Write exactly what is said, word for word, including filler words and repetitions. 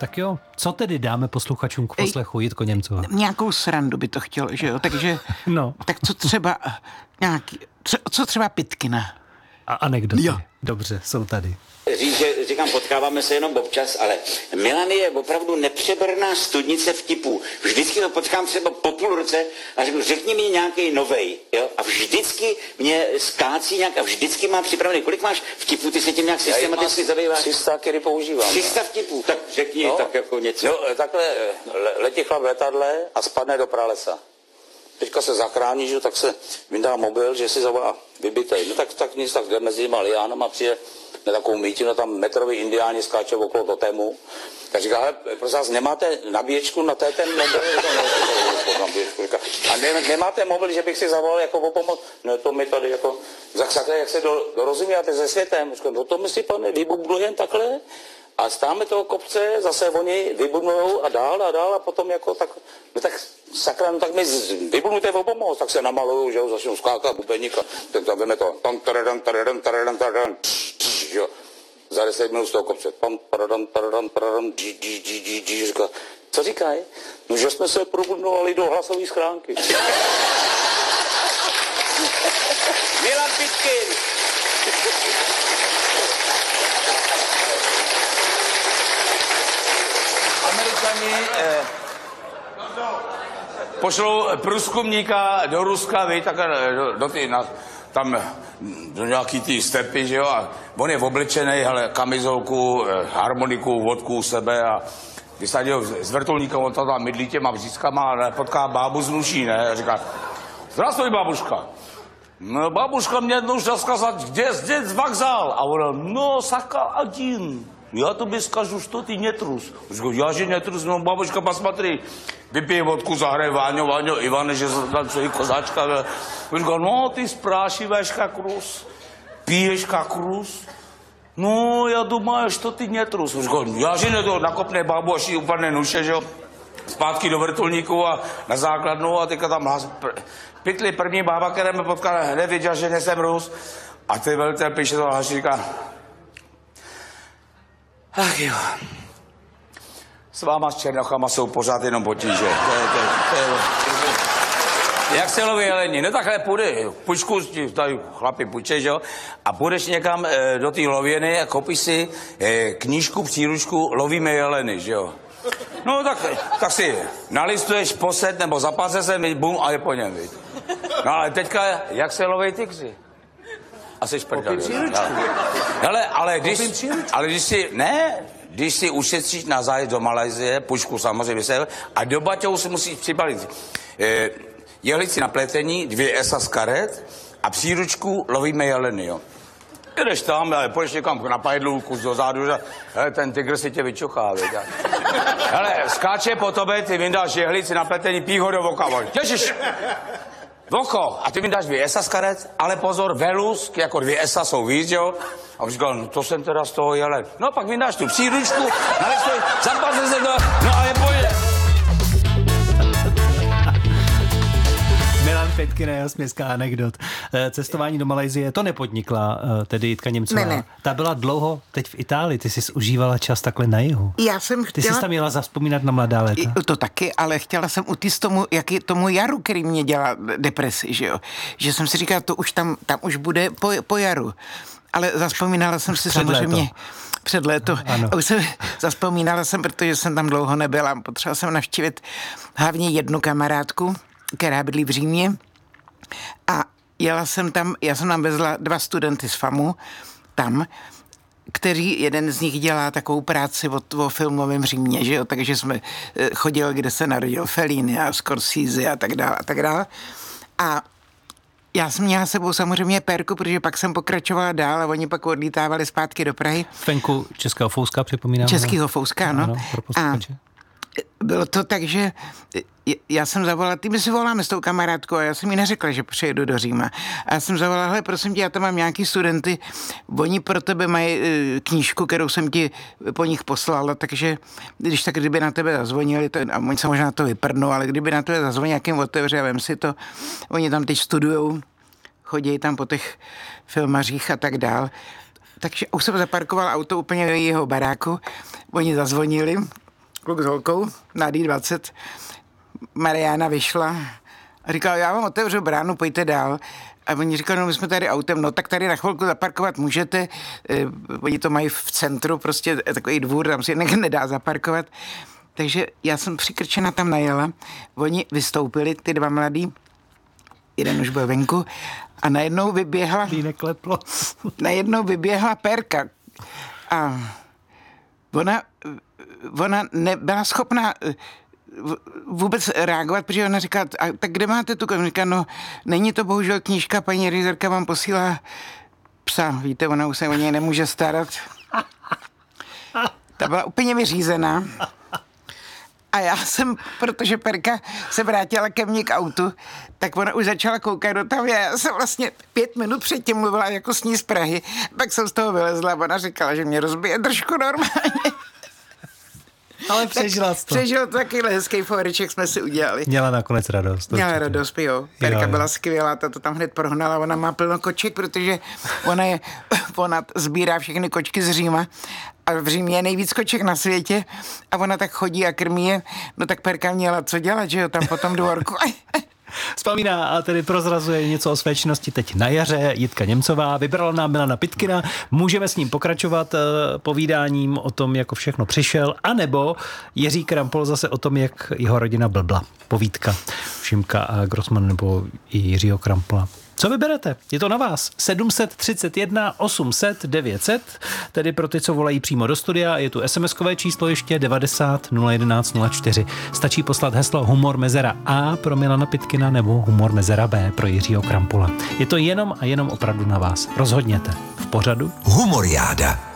Tak jo, co tedy dáme posluchačům k poslechu Jitko Němcová? Nějakou srandu by to chtělo, že jo, takže, no. tak co třeba nějaký, co, co třeba Pitkina? A anekdoty. Jo. Dobře, jsou tady. Říct, že říkám, potkáváme se jenom občas, ale Milan je opravdu nepřeberná studnice vtipů. Vždycky ho potkám třeba po půl roce a řeknu, řekni mi nějaký novej, jo? A vždycky mě skácí nějak a vždycky mám připravený. Kolik máš vtipů, ty se tím nějak systematicky zabýváš? tři sta, který používám. tři sta vtipů, tak řekni no, tak jako něco. No, takhle letí chlap v letadle a spadne do pralesa. Teďka se zachrání, že tak se vyndá mobil, že si zavolá vybitej. No tak, tak nic, tak jde mezi těma liánama, přijde na takovou mítinu, tam metrový indiáni skáče okolo totému. Tak říká, hele, prosím vás, nemáte nabíječku na té ten mobil? A ne, nemáte mobil, že bych si zavolal jako o pomoc? No to mi tady jako, zaksakle, jak se do, dorozumíte se světem. Říkám, no to my si, pane, vybudujeme takhle. A stáme toho kopce, zase oni vybudujou a dál a dál a potom jako tak, no tak sakra, no tak mi vybudujte o pomoc, tak se namalujou, že jo, začnou skákat bubeník a tak tam veme to, tam taradam, taradam, taradam, taradam, jo, za deset minut z toho kopce, tam taradam, taradam, taradam, dži, dži, dži, dži, dži, říká, co říkají? No, že jsme se probudnovali do hlasové schránky. Milan Pitkin. Američani eh, pošlou průzkumníka do Ruska, víš, tak do, do ty, na, tam do nějaký ty stepy, že jo, a on je oblečený, hele, kamizolku, eh, harmoniku, vodku u sebe a vysadil z vrtulníka, on to tam mydlí těma břízkama a potká bábu z Nuší, ne, a říká, zdravstvuj, babuška. No, babuška mě jednou šla zkazat, kde je zde vokzál? A ona, no, saka один. Já tobě skažu, što ty netrus. Říkám, já že netrus, no babuška, посмотри. Vypije vodku, zahraje Váňo, Váňo, Ivane, že tam co je kozáčka. Říkám, no ty sprášiveš jak Rus, piješ jak Rus. No, já думаю, što ty netrus. Říkám, já že ne to nakopne babu, až jí upadne nuše, že jo. Zpátky do vrtulníku a na základnu a teďka tam hlas... Pytli první bába, která mě potkala, hned věděla, že nejsem Rus. A ty velitel píše to a říká, ach jo, s váma s černochama jsou pořád jenom potíže. To je, to je, to je, to je, jak se loví jeleni? No takhle půjde, pučku, tady chlapi půjčej, že jo? A půjdeš někam e, do té lověny a koupíš si e, knížku, příručku, lovíme jeleny, že jo? No tak, tak si nalistuješ poset nebo zapáce se, bum, a je po něm, víc. No ale teďka, jak se loví tygři? A jsi šprdel. Hele, ale když, ale když si, ne, když si ušetříš na zájezd do Malajzie, pušku samozřejmě se, a do Baťohu si musíš přibalit eh, jehlici na pletení, dvě esa z karet a příručku lovíme jeleny, jo. Jdeš tam, půjdeš někam na pajdlu, kus dozadu, že hele, ten tygr si tě vyčuchá, věď. Hele, skáče po tobě, ty vyndáš jehlici na pletení, pí ho do voka, těžíš. Voko, a ty mi dáš dvě esa z karet, ale pozor, velus, jako dvě esa jsou víc, jo? A on říkal, no to jsem teda z toho jelen. No pak mi dáš tu příručku, nalistoj, zapáze se to, no a je pojede. Milan Pitkin, jeho směská anekdot. Cestování do Malajsie, to nepodnikla tedy Jitka Němcová. Ne, ne. Ta byla dlouho teď v Itálii, ty jsi užívala čas takhle na jihu. Já jsem chtěla... Ty jsi tam měla zavzpomínat na mladá léta. To taky, ale chtěla jsem utíct tomu, jak je tomu jaru, který mě dělá depresi, že jo. Že jsem si říkala, to už tam, tam už bude po, po jaru. Ale zaspomínala jsem si před samozřejmě... Léto. Před léto. Ano. Už jsem, zaspomínala jsem, protože jsem tam dlouho nebyla. Potřebovala jsem navštívit hlavně jednu kamarádku, která bydlí v Římě. A jela jsem tam, já jsem tam vezla dva studenty z FAMu tam, kteří, jeden z nich dělá takovou práci o, o filmovém Římě, že jo, takže jsme chodili, kde se narodil Fellini a Scorsese a tak dále a tak dále. A já jsem měla sebou samozřejmě pérku, protože pak jsem pokračovala dál a oni pak odlítávali zpátky do Prahy. Venku Českého Fouska, připomínám. Českého Fouska, ano. Ano, pro posluchače. Bylo to tak, že já jsem zavolala, ty my si voláme s tou kamarádkou a já jsem jí neřekla, že přijedu do Říma. A já jsem zavolala, hele, prosím tě, já tam mám nějaký studenty, oni pro tebe mají knížku, kterou jsem ti po nich poslala, takže když tak, kdyby na tebe zazvonili, to, a oni se možná to vyprdnou, ale kdyby na tebe zazvonili, jakým otevře a vem si to, oni tam teď studujou, chodí tam po těch filmařích a tak dál. Takže už jsem zaparkoval auto úplně do jeho baráku, oni zazvonili, kluk s holkou, na D dvacet, Mariána vyšla a říkala, já vám otevřu bránu, pojďte dál. A oni říkali, no my jsme tady autem, no tak tady na chvilku zaparkovat můžete, e, oni to mají v centru, prostě takový dvůr, tam si nedá zaparkovat. Takže já jsem přikrčena tam najela, oni vystoupili, ty dva mladí, jeden už byl venku a najednou vyběhla, nekleplo. najednou vyběhla Perka a ona, ona nebyla schopná vůbec reagovat, protože ona říká, a tak kde máte tu knižku? Říká, no, není to bohužel knížka, paní редaktorka vám posílá psa, víte, ona už se o něj nemůže starat. Ta byla úplně vyřízená. A já jsem, protože Perka se vrátila ke mně k autu, tak ona už začala koukat do tam. Já jsem vlastně pět minut předtím mluvila jako s ní z Prahy, pak jsem z toho vylezla a ona říkala, že mě rozbije držku normálně. Ale přežila to. Přežil to, takovýhle hezký fóreček jsme si udělali. Měla nakonec radost. Měla určitě. radost, jo. Perka jo, jo. byla skvělá, ta to tam hned prohnala, ona má plno koček, protože ona je, ona sbírá všechny kočky z Říma a v Římě je nejvíc koček na světě a ona tak chodí a krmí je, no tak Perka měla co dělat, že jo, tam po tom dvorku. Vzpomíná a tedy prozrazuje něco o své činnosti teď na jaře. Jitka Němcová vybrala nám Milana Pytkina. Můžeme s ním pokračovat povídáním o tom, jako všechno přišel, anebo Jiří Krampol zase o tom, jak jeho rodina blbla. Povídka Šimka a Grossman nebo i Jiřího Krampola. Co vyberete? Je to na vás. sedm set třicet jedna osm set devět set, tedy pro ty, co volají přímo do studia, je tu SMSkové číslo ještě devadesát nula jedenáct nula čtyři. Stačí poslat heslo Humor mezera A pro Milana Pytkina nebo Humor mezera B pro Jiřího Krampola. Je to jenom a jenom opravdu na vás. Rozhodněte. V pořadu Humoriáda.